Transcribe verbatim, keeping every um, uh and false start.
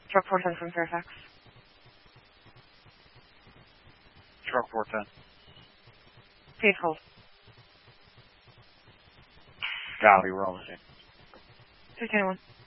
Truck four ten from Fairfax. Truck four ten. Please hold. Copy, we're on the scene. two twenty-one.